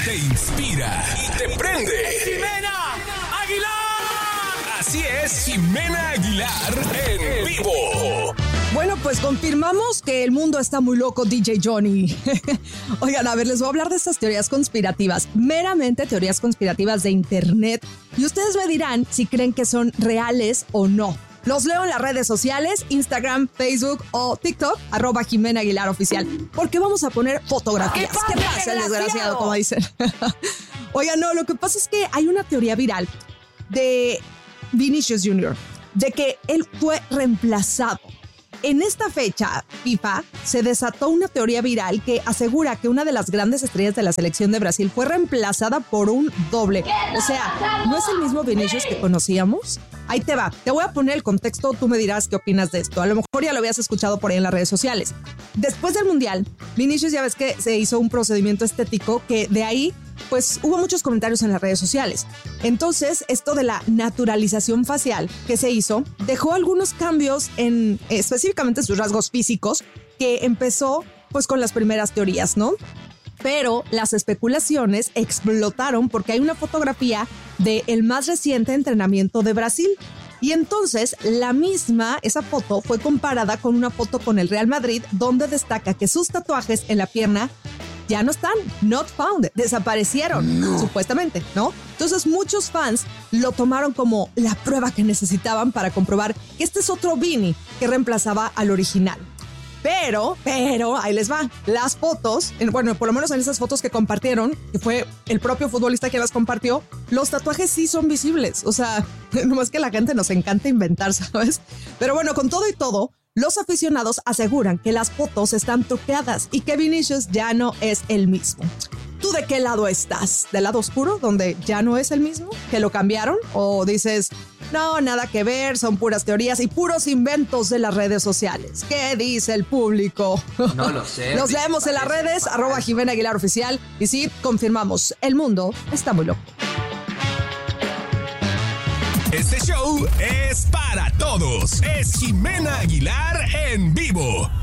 te inspira y te prende. ¡Ximena Aguilar! Así es, Ximena Aguilar en vivo. Bueno, pues confirmamos que el mundo está muy loco, DJ Johnny. Oigan, a ver, les voy a hablar de estas teorías conspirativas, meramente teorías conspirativas de internet. Y ustedes me dirán si creen que son reales o no. Los leo en las redes sociales, Instagram, Facebook o TikTok, @Ximena Aguilar Oficial. Porque vamos a poner fotografías. ¿Qué pasa, el desgraciado, como dicen? Oigan, no, lo que pasa es que hay una teoría viral de Vinicius Jr., de que él fue reemplazado. En esta fecha, FIFA se desató una teoría viral que asegura que una de las grandes estrellas de la selección de Brasil fue reemplazada por un doble. O sea, ¿no es el mismo Vinicius que conocíamos? Ahí te va. Te voy a poner el contexto, tú me dirás qué opinas de esto. A lo mejor ya lo habías escuchado por ahí en las redes sociales. Después del Mundial, Vinicius ya ves que se hizo un procedimiento estético que de ahí pues hubo muchos comentarios en las redes sociales. Entonces, esto de la naturalización facial que se hizo dejó algunos cambios en específicamente sus rasgos físicos, que empezó pues con las primeras teorías, ¿no? Pero las especulaciones explotaron porque hay una fotografía del más reciente entrenamiento de Brasil. Y entonces esa foto fue comparada con una foto con el Real Madrid, donde destaca que sus tatuajes en la pierna ya no están, not found, desaparecieron, supuestamente, ¿no? Entonces muchos fans lo tomaron como la prueba que necesitaban para comprobar que este es otro Vini que reemplazaba al original. Pero, ahí les va, las fotos, bueno, por lo menos en esas fotos que compartieron, que fue el propio futbolista quien las compartió, los tatuajes sí son visibles, o sea, nomás que a la gente nos encanta inventar, ¿sabes? Pero bueno, con todo y todo, los aficionados aseguran que las fotos están truqueadas y que Vinicius ya no es el mismo. ¿Tú de qué lado estás? ¿Del lado oscuro, donde ya no es el mismo? ¿Que lo cambiaron? ¿O dices, no, nada que ver, son puras teorías y puros inventos de las redes sociales? ¿Qué dice el público? No lo sé. Los leemos en las redes, @Ximena Aguilar Oficial. Y sí, confirmamos, el mundo está muy loco. Este show es para todos. Es Ximena Aguilar en vivo.